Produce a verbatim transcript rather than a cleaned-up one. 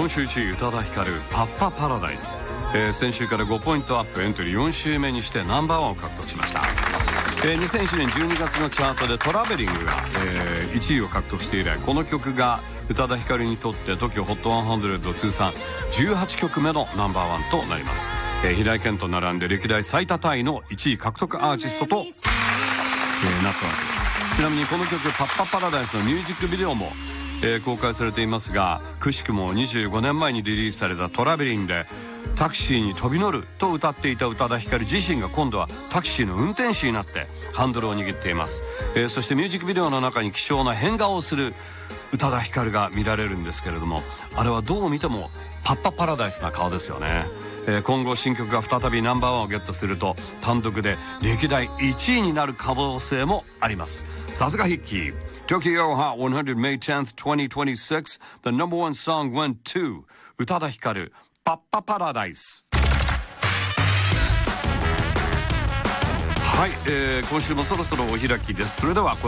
今週いちい宇多田ヒカルパッパパラダイス、えー、先週からごポイントアップ、エントリーよん週目にしてナンバーワンを獲得しました。えー、にせんいちねんじゅうにがつのチャートでトラベリングが、えー、いちいを獲得して以来、この曲が宇多田ヒカルにとって トキオホットひゃく通算じゅうはちきょくめのナンバーワンとなります。えー、平井堅と並んで歴代最多タイのいちい獲得アーティストと、えー、なったわけです。ちなみにこの曲パッパパラダイスのミュージックビデオも、えー、公開されていますが、くしくもにじゅうごねんまえにリリースされたトラベリングでタクシーに飛び乗ると歌っていた宇多田ヒカル自身が今度はタクシーの運転手になってハンドルを握っています。えー、そしてミュージックビデオの中に希少な変顔をする宇多田ヒカルが見られるんですけれども、あれはどう見てもパッパパラダイスな顔ですよね。えー、今後新曲が再びナンバーワンをゲットすると単独で歴代いちいになる可能性もあります。さすがヒッキー。 Tokyo Hot ひゃく May tenth, twenty twenty-six. The number one song went to 宇多田ヒカルパッパパラダイス。はい、えー、今週もそろそろお開きです。それでは